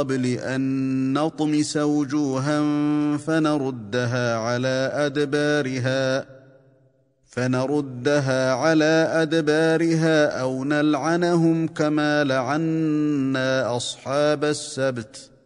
قبل أن نطمس وجوها فنردها على أدبارها أو نلعنهم كما لعنا أصحاب السبت